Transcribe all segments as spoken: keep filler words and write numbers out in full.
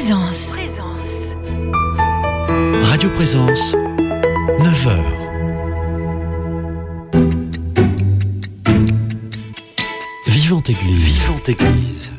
Présence. Radio Présence, neuf heures. Vivante Église. Vivante Église.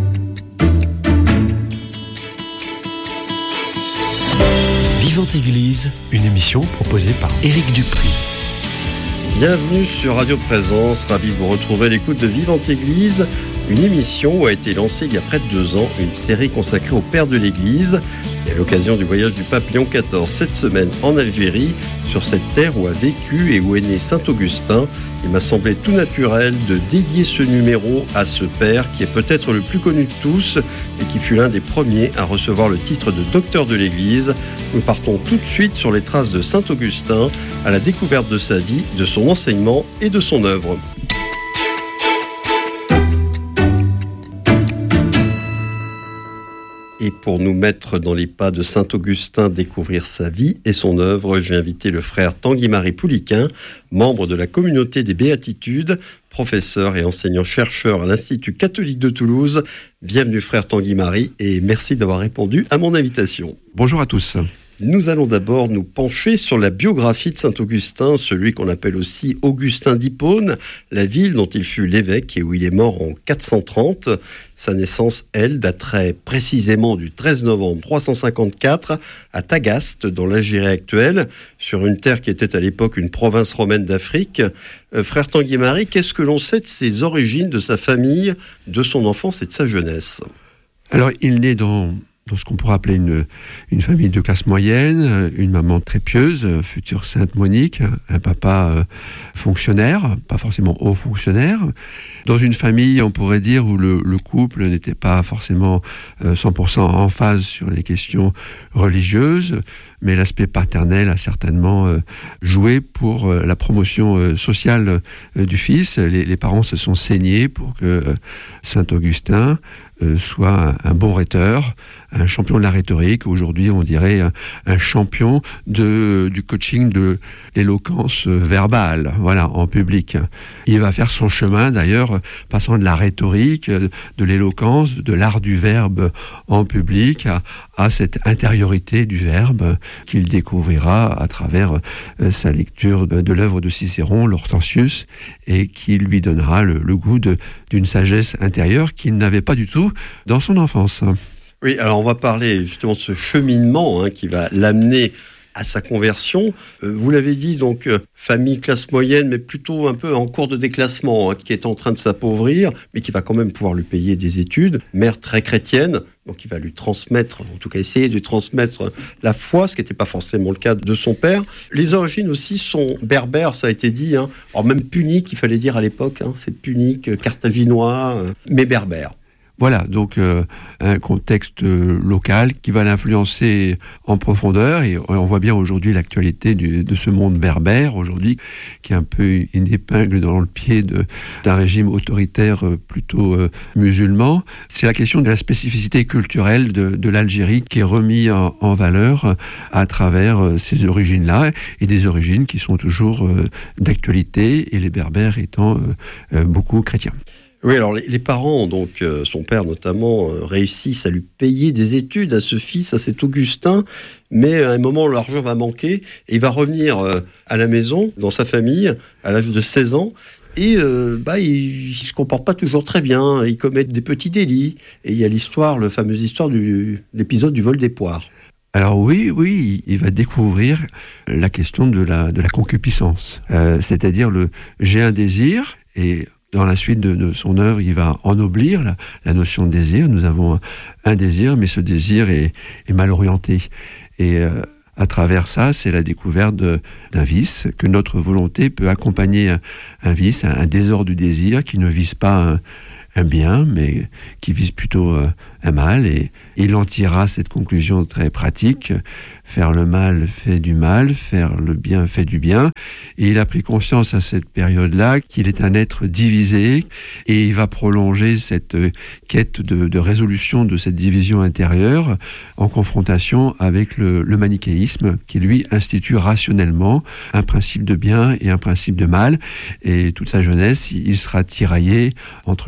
Vivante Église, une émission proposée par Éric Dupri. Bienvenue sur Radio Présence, ravi de vous retrouver à l'écoute de Vivante Église, une émission où a été lancée il y a près de deux ans, une série consacrée au Père de l'Église, et à l'occasion du voyage du pape Léon quatorze cette semaine en Algérie, sur cette terre où a vécu et où est né Saint Augustin. Il m'a semblé tout naturel de dédier ce numéro à ce père qui est peut-être le plus connu de tous et qui fut l'un des premiers à recevoir le titre de docteur de l'Église. Nous partons tout de suite sur les traces de Saint Augustin, à la découverte de sa vie, de son enseignement et de son œuvre. Et pour nous mettre dans les pas de Saint Augustin, découvrir sa vie et son œuvre, j'ai invité le frère Tanguy-Marie Pouliquin, membre de la communauté des Béatitudes, professeur et enseignant-chercheur à l'Institut catholique de Toulouse. Bienvenue frère Tanguy-Marie et merci d'avoir répondu à mon invitation. Bonjour à tous. Nous allons d'abord nous pencher sur la biographie de Saint Augustin, celui qu'on appelle aussi Augustin d'Hippone, la ville dont il fut l'évêque et où il est mort en quatre cent trente. Sa naissance, elle, daterait précisément du treize novembre trois cent cinquante-quatre à Tagaste, dans l'Algérie actuelle, sur une terre qui était à l'époque une province romaine d'Afrique. Euh, frère Tanguy-Marie, qu'est-ce que l'on sait de ses origines, de sa famille, de son enfance et de sa jeunesse ? Alors, il naît dans... dans ce qu'on pourrait appeler une, une famille de classe moyenne, une maman très pieuse, future sainte Monique, un papa euh, fonctionnaire, pas forcément haut fonctionnaire, dans une famille, on pourrait dire, où le, le couple n'était pas forcément euh, cent pour cent en phase sur les questions religieuses, mais l'aspect paternel a certainement euh, joué pour euh, la promotion euh, sociale euh, du fils. Les, les parents se sont saignés pour que euh, Saint Augustin euh, soit un, un bon rhéteur, un champion de la rhétorique. Aujourd'hui, on dirait un, un champion de, du coaching de l'éloquence verbale, voilà, en public. Il va faire son chemin, d'ailleurs, passant de la rhétorique, de l'éloquence, de l'art du verbe en public, à, à cette intériorité du verbe qu'il découvrira à travers euh, sa lecture de, de l'œuvre de Cicéron, l'Hortensius, et qui lui donnera le, le goût de, d'une sagesse intérieure qu'il n'avait pas du tout dans son enfance. Oui, alors on va parler justement de ce cheminement hein, qui va l'amener à sa conversion. Euh, vous l'avez dit, donc, euh, famille classe moyenne, mais plutôt un peu en cours de déclassement, hein, qui est en train de s'appauvrir, mais qui va quand même pouvoir lui payer des études. Mère très chrétienne, donc il va lui transmettre, en tout cas essayer de lui transmettre la foi, ce qui n'était pas forcément le cas de son père. Les origines aussi sont berbères, ça a été dit, hein. Alors même puniques, il fallait dire à l'époque, hein, c'est punique, carthaginois, euh, mais berbères. Voilà, donc euh, un contexte euh, local qui va l'influencer en profondeur, et on voit bien aujourd'hui l'actualité du, de ce monde berbère aujourd'hui, qui est un peu une épingle dans le pied de, d'un régime autoritaire euh, plutôt euh, musulman. C'est la question de la spécificité culturelle de, de l'Algérie qui est remise en, en valeur à travers euh, ces origines-là, et des origines qui sont toujours euh, d'actualité, et les berbères étant euh, euh, beaucoup chrétiens. Oui, alors les, les parents, donc euh, son père notamment, euh, réussissent à lui payer des études à ce fils, à cet Augustin, mais à un moment l'argent va manquer et il va revenir euh, à la maison, dans sa famille, à l'âge de seize ans, et euh, bah, il ne se comporte pas toujours très bien, il commet des petits délits, et il y a l'histoire, la fameuse histoire de l'épisode du vol des poires. Alors oui, oui, il va découvrir la question de la, de la concupiscence, euh, c'est-à-dire le « j'ai un désir » et dans la suite de, de son œuvre, il va ennoblir la, la notion de désir. Nous avons un, un désir, mais ce désir est, est mal orienté. Et euh, à travers ça, c'est la découverte de, d'un vice, que notre volonté peut accompagner un, un vice, un, un désordre du désir qui ne vise pas un, un bien, mais qui vise plutôt euh, un mal. Et il en tirera cette conclusion très pratique: faire le mal fait du mal, faire le bien fait du bien. Et il a pris conscience à cette période-là qu'il est un être divisé, et il va prolonger cette quête de, de résolution de cette division intérieure en confrontation avec le, le manichéisme, qui lui institue rationnellement un principe de bien et un principe de mal. Et toute sa jeunesse, il sera tiraillé entre les deux.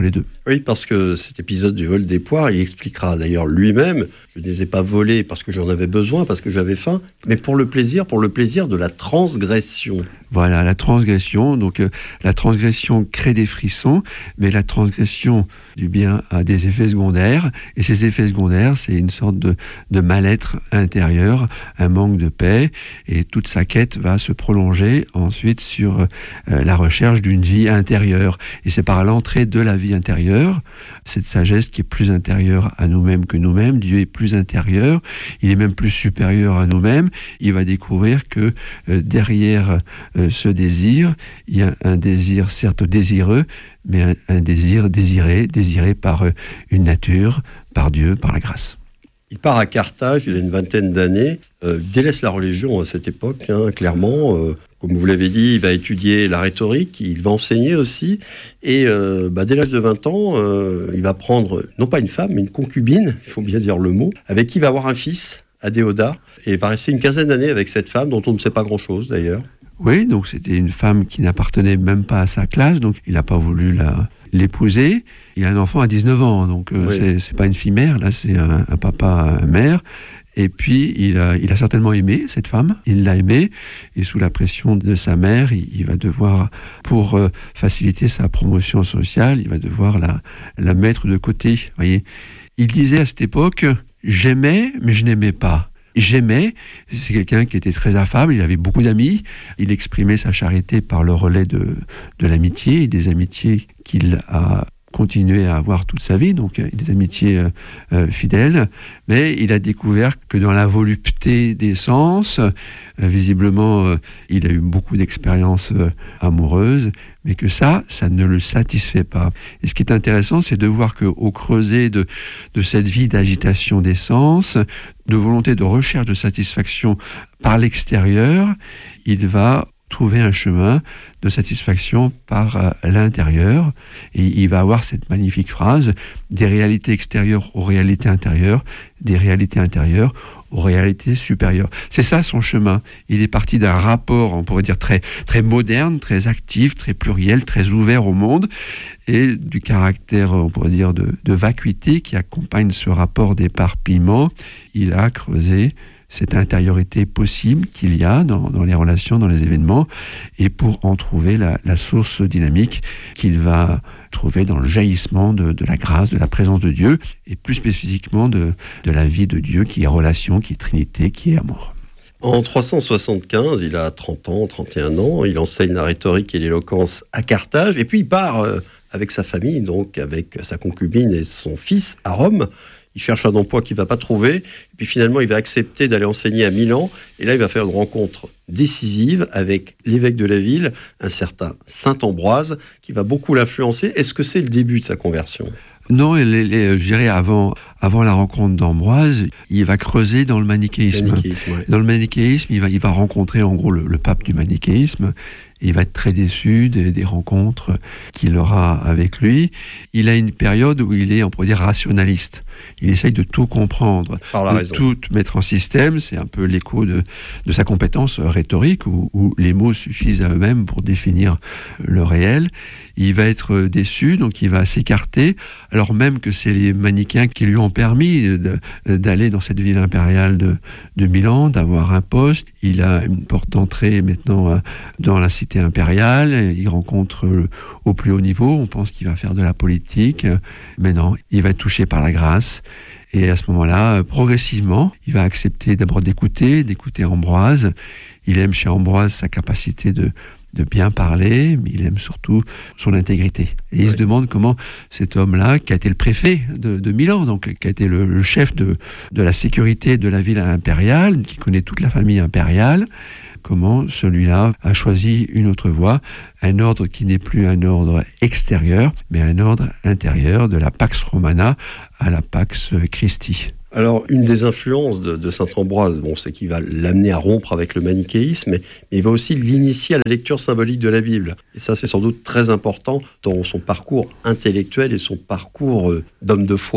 Oui, parce que cet épisode du vol des poires, il expliquera d'ailleurs lui-même, je ne les ai pas volés parce que j'en avais besoin, parce que j'avais faim, mais pour le plaisir, pour le plaisir de la transgression. Voilà, la transgression. Donc euh, la transgression crée des frissons, mais la transgression du bien a des effets secondaires. Et ces effets secondaires, c'est une sorte de, de mal-être intérieur, un manque de paix. Et toute sa quête va se prolonger ensuite sur euh, la recherche d'une vie intérieure. Et c'est par l'entrée de la vie intérieure, cette sagesse qui est plus intérieure à nous-mêmes que nous-mêmes. Dieu est plus intérieur, il est même plus supérieur à nous-mêmes. Il va découvrir que euh, derrière euh, ce désir, il y a un désir certes désireux, mais un, un désir désiré, désiré par euh, une nature, par Dieu, par la grâce. Il part à Carthage, il a une vingtaine d'années, euh, délaisse la religion à cette époque, hein, clairement. Euh, comme vous l'avez dit, il va étudier la rhétorique, il va enseigner aussi. Et euh, bah, dès l'âge de vingt ans, euh, il va prendre, non pas une femme, mais une concubine, il faut bien dire le mot, avec qui il va avoir un fils, Adéodat, et il va rester une quinzaine d'années avec cette femme, dont on ne sait pas grand-chose d'ailleurs. Oui, donc c'était une femme qui n'appartenait même pas à sa classe, donc il n'a pas voulu la, l'épouser. Il a un enfant à dix-neuf ans, donc euh, oui. c'est, c'est pas une fille mère, là c'est un, un papa un mère. Et puis il a, il a certainement aimé cette femme, il l'a aimée, et sous la pression de sa mère, il, il va devoir, pour euh, faciliter sa promotion sociale, il va devoir la, la mettre de côté. Voyez, il disait à cette époque, j'aimais, mais je n'aimais pas. J'aimais, c'est quelqu'un qui était très affable, il avait beaucoup d'amis, il exprimait sa charité par le relais de, de l'amitié, et des amitiés qu'il a continué à avoir toute sa vie, donc des amitiés euh, euh, fidèles, mais il a découvert que dans la volupté des sens, euh, visiblement, euh, il a eu beaucoup d'expériences euh, amoureuses, mais que ça, ça ne le satisfait pas. Et ce qui est intéressant, c'est de voir qu'au creuset de, de cette vie d'agitation des sens, de volonté de recherche de satisfaction par l'extérieur, il va trouver un chemin de satisfaction par euh, l'intérieur. Et il va avoir cette magnifique phrase, des réalités extérieures aux réalités intérieures, des réalités intérieures aux réalités supérieures. C'est ça son chemin. Il est parti d'un rapport, on pourrait dire, très, très moderne, très actif, très pluriel, très ouvert au monde, et du caractère, on pourrait dire, de, de vacuité qui accompagne ce rapport d'éparpillement. Il a creusé cette intériorité possible qu'il y a dans, dans les relations, dans les événements, et pour en trouver la, la source dynamique qu'il va trouver dans le jaillissement de, de la grâce, de la présence de Dieu, et plus spécifiquement de, de la vie de Dieu qui est relation, qui est trinité, qui est amour. En trois cent soixante-quinze, il a trente ans, trente et un ans, il enseigne la rhétorique et l'éloquence à Carthage, et puis il part euh, avec sa famille, donc avec sa concubine et son fils, à Rome. Il cherche un emploi qu'il ne va pas trouver, et puis finalement il va accepter d'aller enseigner à Milan, et là il va faire une rencontre décisive avec l'évêque de la ville, un certain saint Ambroise, qui va beaucoup l'influencer. Est-ce que c'est le début de sa conversion ? Non, elle, elle, elle, je dirais avant, avant la rencontre d'Ambroise, il va creuser dans le manichéisme. manichéisme ouais. Dans le manichéisme, il va, il va rencontrer en gros le, le pape du manichéisme. Il va être très déçu des, des rencontres qu'il aura avec lui. Il a une période où il est, on pourrait dire, rationaliste. Il essaye de tout comprendre, Par la de raison. tout mettre en système. C'est un peu l'écho de, de sa compétence rhétorique, où, où les mots suffisent à eux-mêmes pour définir le réel. Il va être déçu, donc il va s'écarter, alors même que c'est les manichéens qui lui ont permis de, d'aller dans cette ville impériale de, de Milan, d'avoir un poste. Il a une porte d'entrée maintenant dans la cité impériale, il rencontre au plus haut niveau, on pense qu'il va faire de la politique, mais non, il va être touché par la grâce. Et à ce moment-là, progressivement, il va accepter d'abord d'écouter, d'écouter Ambroise. Il aime chez Ambroise sa capacité de de bien parler, mais il aime surtout son intégrité. Et il oui. se demande comment cet homme-là, qui a été le préfet de, de Milan, donc qui a été le, le chef de, de la sécurité de la ville impériale, qui connaît toute la famille impériale, comment celui-là a choisi une autre voie, un ordre qui n'est plus un ordre extérieur, mais un ordre intérieur, de la Pax Romana à la Pax Christi. Alors, une des influences de, de saint Ambroise, bon, c'est qu'il va l'amener à rompre avec le manichéisme, mais, mais il va aussi l'initier à la lecture symbolique de la Bible. Et ça, c'est sans doute très important dans son parcours intellectuel et son parcours euh, d'homme de foi.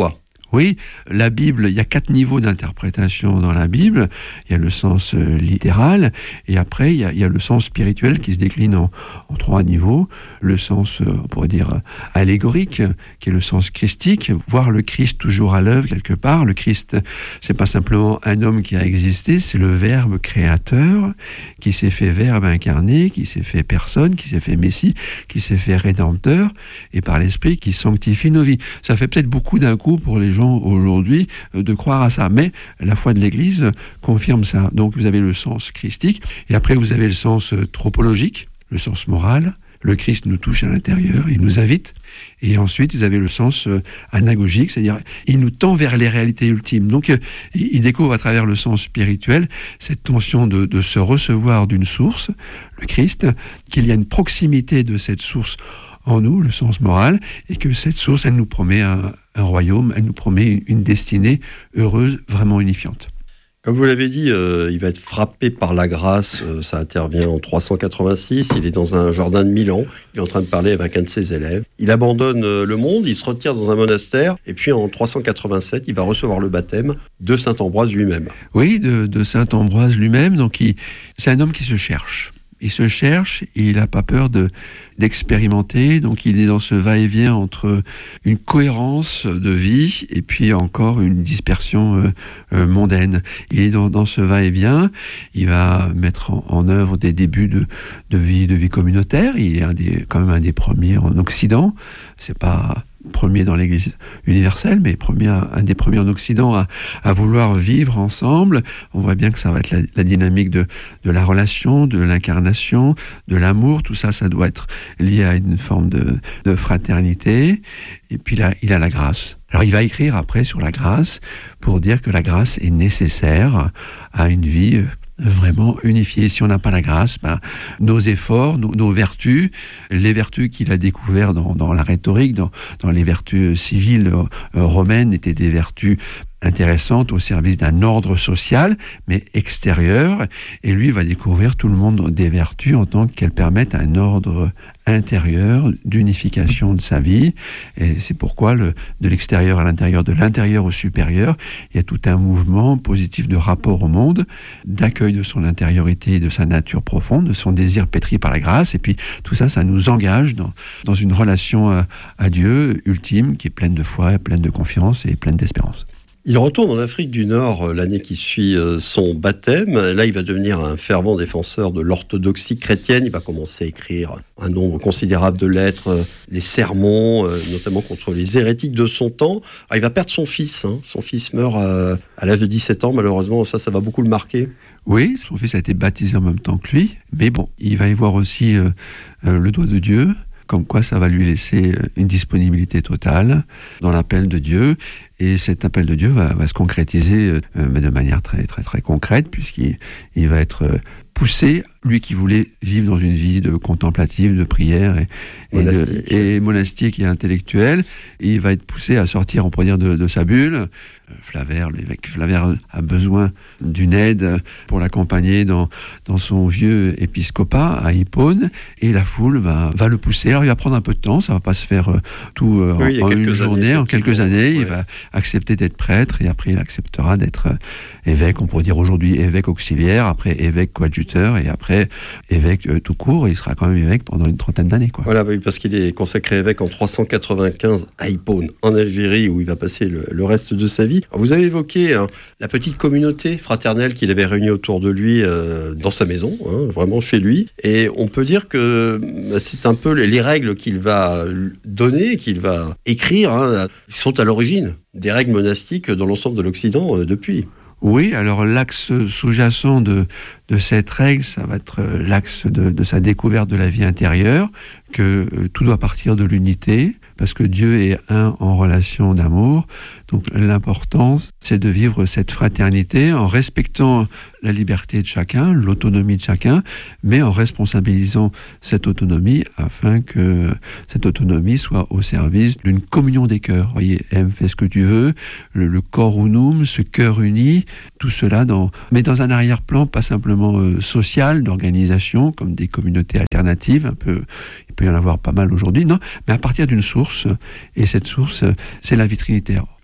Oui, la Bible, il y a quatre niveaux d'interprétation dans la Bible. Il y a le sens euh, littéral, et après, il y, a, il y a le sens spirituel qui se décline en, en trois niveaux. Le sens, euh, on pourrait dire, allégorique, qui est le sens christique, voir le Christ toujours à l'œuvre quelque part. Le Christ, c'est pas simplement un homme qui a existé, c'est le Verbe créateur, qui s'est fait Verbe incarné, qui s'est fait personne, qui s'est fait Messie, qui s'est fait Rédempteur, et par l'Esprit qui sanctifie nos vies. Ça fait peut-être beaucoup d'un coup pour les gens aujourd'hui de croire à ça, mais la foi de l'Église confirme ça. Donc vous avez le sens christique, et après vous avez le sens tropologique, le sens moral. Le Christ nous touche à l'intérieur, il nous invite, et ensuite vous avez le sens anagogique, c'est-à-dire il nous tend vers les réalités ultimes. Donc il découvre à travers le sens spirituel cette tension de, de se recevoir d'une source, le Christ, qu'il y a une proximité de cette source en nous, le sens moral, et que cette source, elle nous promet un, un royaume, elle nous promet une destinée heureuse, vraiment unifiante. Comme vous l'avez dit, euh, il va être frappé par la grâce, euh, ça intervient en trois cent quatre-vingt-six, il est dans un jardin de Milan, il est en train de parler avec un de ses élèves. Il abandonne euh, le monde, il se retire dans un monastère, et puis en trois cent quatre-vingt-sept, il va recevoir le baptême de saint Ambroise lui-même. Oui, de, de saint Ambroise lui-même, donc il, c'est un homme qui se cherche. Il se cherche et il n'a pas peur de, d'expérimenter, donc il est dans ce va-et-vient entre une cohérence de vie et puis encore une dispersion euh, euh, mondaine. Il est dans, dans ce va-et-vient, il va mettre en, en œuvre des débuts de, de, vie, de vie communautaire, il est un des, quand même un des premiers en Occident, c'est pas premier dans l'Église universelle, mais premier, un des premiers en Occident à, à vouloir vivre ensemble. On voit bien que ça va être la, la dynamique de, de la relation, de l'incarnation, de l'amour. Tout ça, ça doit être lié à une forme de, de fraternité. Et puis là, il a la grâce. Alors il va écrire après sur la grâce pour dire que la grâce est nécessaire à une vie vraiment unifié. Si on n'a pas la grâce, ben, nos efforts, nos, nos vertus, les vertus qu'il a découvertes dans, dans la rhétorique, dans, dans les vertus civiles euh, romaines, étaient des vertus intéressantes au service d'un ordre social, mais extérieur. Et lui va découvrir tout le monde des vertus en tant qu'elles permettent un ordre intérieur d'unification de sa vie. Et c'est pourquoi le, de l'extérieur à l'intérieur, de l'intérieur au supérieur, il y a tout un mouvement positif de rapport au monde, d'accueil de son intériorité et de sa nature profonde, de son désir pétri par la grâce. Et puis tout ça, ça nous engage dans, dans une relation à, à Dieu ultime qui est pleine de foi, pleine de confiance et pleine d'espérance. Il retourne en Afrique du Nord l'année qui suit son baptême. Là, il va devenir un fervent défenseur de l'orthodoxie chrétienne. Il va commencer à écrire un nombre considérable de lettres, des sermons, notamment contre les hérétiques de son temps. Alors, il va perdre son fils. Hein. Son fils meurt à, à l'âge de dix-sept ans. Malheureusement, ça, ça va beaucoup le marquer. Oui, son fils a été baptisé en même temps que lui. Mais bon, il va y voir aussi euh, euh, le doigt de Dieu, comme quoi ça va lui laisser une disponibilité totale dans l'appel de Dieu. Et cet appel de Dieu va, va se concrétiser euh, de manière très, très, très concrète, puisqu'il il va être euh, poussé, lui qui voulait vivre dans une vie de contemplative, de prière et, et, monastique. De, et monastique et intellectuelle, et il va être poussé à sortir, on pourrait dire, de, de sa bulle. Flavère, l'évêque Flavère a besoin d'une aide pour l'accompagner dans, dans son vieux épiscopat à Hippone, et la foule va, va le pousser. Alors il va prendre un peu de temps, ça va pas se faire euh, tout euh, oui, en, en une journée, en quelques années. Ouais. Il va accepter d'être prêtre, et après il acceptera d'être euh, évêque, on pourrait dire aujourd'hui évêque auxiliaire, après évêque coadjuteur, et après évêque euh, tout court, et il sera quand même évêque pendant une trentaine d'années. Quoi. Voilà, oui, parce qu'il est consacré évêque en trois cent quatre-vingt-quinze à Hippone, en Algérie, où il va passer le, le reste de sa vie. Alors, vous avez évoqué hein, la petite communauté fraternelle qu'il avait réunie autour de lui euh, dans sa maison, hein, vraiment chez lui, et on peut dire que bah, c'est un peu les, les règles qu'il va donner, qu'il va écrire, hein, qui sont à l'origine des règles monastiques dans l'ensemble de l'Occident euh, depuis. Oui, alors l'axe sous-jacent de, de cette règle, ça va être l'axe de, de sa découverte de la vie intérieure, que euh, tout doit partir de l'unité, parce que Dieu est un en relation d'amour. Donc l'important, c'est de vivre cette fraternité en respectant la liberté de chacun, l'autonomie de chacun, mais en responsabilisant cette autonomie afin que cette autonomie soit au service d'une communion des cœurs. Vous voyez, aime, fais ce que tu veux, le, le cor unum, ce cœur uni, tout cela, dans, mais dans un arrière-plan pas simplement euh, social, d'organisation, comme des communautés alternatives, un peu, il peut y en avoir pas mal aujourd'hui, non, mais à partir d'une source, et cette source, c'est la vie trinitaire.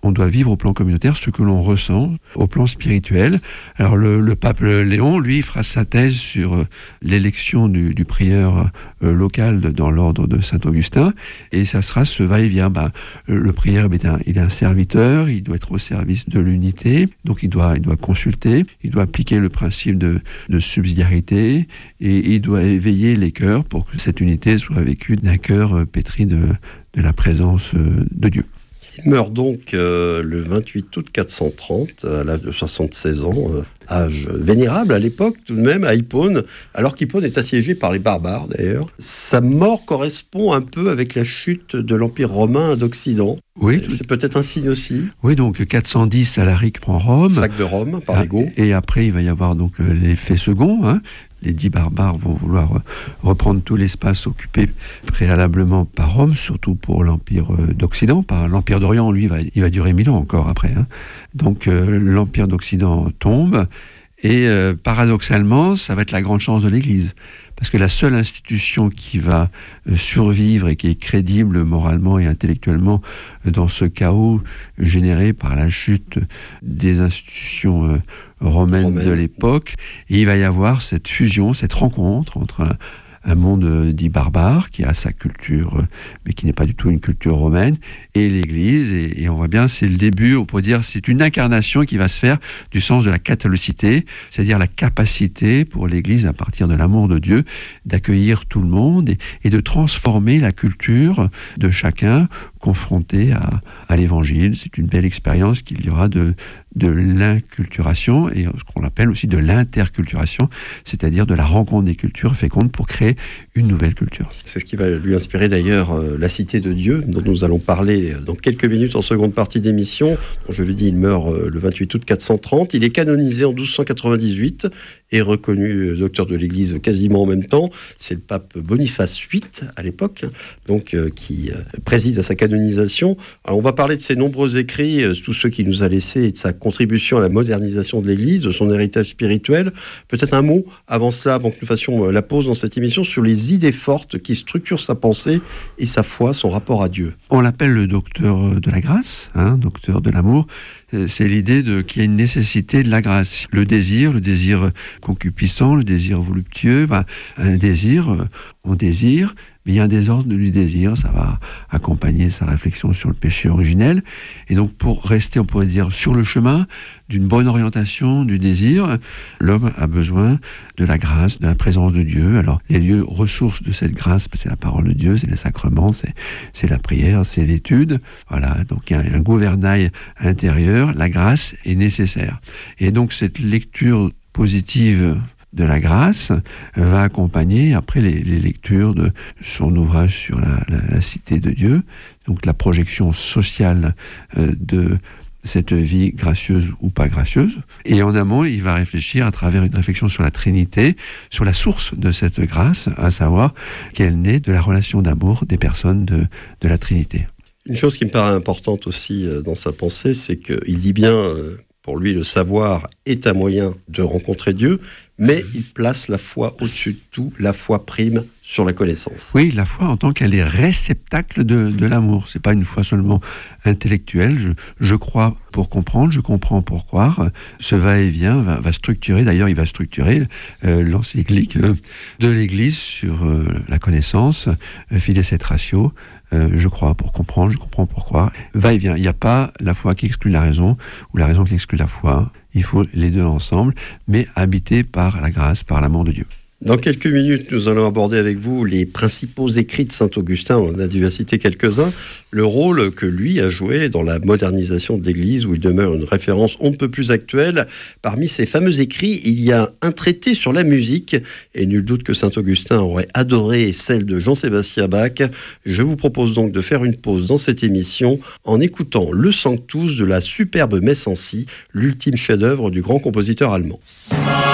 on doit vivre au plan communautaire ce que l'on ressent au plan spirituel. Alors le, le pape Léon, lui, fera sa thèse sur euh, l'élection du, du prieur euh, local de, dans l'ordre de Saint-Augustin, et ça sera ce va-et-vient. Ben, le prieur, ben, il est un serviteur, il doit être au service de l'unité, donc il doit, il doit consulter, il doit appliquer le principe de, de subsidiarité, et il doit éveiller les cœurs pour que cette unité soit vécue d'un cœur pétri de, de la présence de Dieu. Il meurt donc euh, le vingt-huit août quatre cent trente, à l'âge de soixante-seize ans, euh, âge vénérable à l'époque tout de même, à Hippone, alors qu'Hippone est assiégé par les barbares d'ailleurs. Sa mort correspond un peu avec la chute de l'Empire romain d'Occident. Oui. C'est peut-être un signe aussi. Oui, donc quatre cent dix, Alaric prend Rome. Sac de Rome par les Goths. Et après, il va y avoir donc l'effet second. Hein. Les dix barbares vont vouloir reprendre tout l'espace occupé préalablement par Rome, surtout pour l'Empire d'Occident. Par l'Empire d'Orient, lui, va, il va durer mille ans encore après. Hein. Donc euh, l'Empire d'Occident tombe. Et euh, paradoxalement, ça va être la grande chance de l'Église. Parce que la seule institution qui va euh, survivre et qui est crédible moralement et intellectuellement euh, dans ce chaos généré par la chute des institutions euh, romaines Romaine. de l'époque, et il va y avoir cette fusion, cette rencontre entre un, un monde dit barbare, qui a sa culture, mais qui n'est pas du tout une culture romaine, et l'Église, et, et on voit bien, c'est le début, on pourrait dire, c'est une incarnation qui va se faire du sens de la catholicité, c'est-à-dire la capacité pour l'Église, à partir de l'amour de Dieu, d'accueillir tout le monde, et, et de transformer la culture de chacun, confronté à, à l'Évangile. C'est une belle expérience qu'il y aura de, de l'inculturation, et ce qu'on appelle aussi de l'interculturation, c'est-à-dire de la rencontre des cultures fécondes pour créer une nouvelle culture. C'est ce qui va lui inspirer d'ailleurs euh, La Cité de Dieu, dont nous allons parler dans quelques minutes en seconde partie d'émission. Je le dis, il meurt euh, le vingt-huit août quatre cent trente. Il est canonisé en douze cent quatre-vingt-dix-huit et reconnu docteur de l'Église quasiment en même temps. C'est le pape Boniface huit à l'époque, donc euh, qui euh, préside à sa canonisation. Alors, on va parler de ses nombreux écrits, euh, tous ceux qu'il nous a laissés, et de sa contribution à la modernisation de l'Église, de son héritage spirituel. Peut-être un mot avant cela, avant que nous fassions la pause dans cette émission, sur les idées fortes qui structurent sa pensée et sa foi, son rapport à Dieu. On l'appelle le docteur de la grâce, hein, docteur de l'amour. C'est l'idée de qu'il y a une nécessité de la grâce. Le désir, le désir concupiscent, le désir voluptueux, ben, un désir, on désire, mais il y a un désordre du désir, ça va accompagner sa réflexion sur le péché originel. Et donc pour rester, on pourrait dire, sur le chemin d'une bonne orientation du désir, l'homme a besoin de la grâce, de la présence de Dieu. Alors les lieux ressources de cette grâce, c'est la parole de Dieu, c'est les sacrements, c'est, c'est la prière, c'est l'étude. Voilà, donc il y a un gouvernail intérieur, la grâce est nécessaire. Et donc cette lecture positive de la grâce va accompagner après les, les lectures de son ouvrage sur la, la, la cité de Dieu, donc la projection sociale euh, de cette vie gracieuse ou pas gracieuse. Et en amont, il va réfléchir à travers une réflexion sur la Trinité, sur la source de cette grâce, à savoir qu'elle naît de la relation d'amour des personnes de, de la Trinité. Une chose qui me paraît importante aussi dans sa pensée, c'est qu'il dit bien, pour lui, le savoir est un moyen de rencontrer Dieu, mais il place la foi au-dessus de tout, la foi prime sur la connaissance. Oui, la foi en tant qu'elle est réceptacle de, de l'amour. C'est pas une foi seulement intellectuelle. Je, je crois pour comprendre, je comprends pour croire. Ce va-et-vient va, va structurer, d'ailleurs il va structurer euh, l'encyclique euh, de l'Église sur euh, la connaissance, euh, Fides et Ratio. Euh, je crois pour comprendre, je comprends pour croire. Va-et-vient. Il n'y a pas la foi qui exclut la raison, ou la raison qui exclut la foi. Il faut les deux ensemble, mais habités par la grâce, par l'amour de Dieu. Dans quelques minutes, nous allons aborder avec vous les principaux écrits de saint Augustin. On a dû citer quelques-uns. Le rôle que lui a joué dans la modernisation de l'Église, où il demeure une référence on ne peut plus actuelle. Parmi ces fameux écrits, il y a un traité sur la musique. Et nul doute que saint Augustin aurait adoré celle de Jean-Sébastien Bach. Je vous propose donc de faire une pause dans cette émission en écoutant le Sanctus de la superbe messe en si, l'ultime chef-d'œuvre du grand compositeur allemand.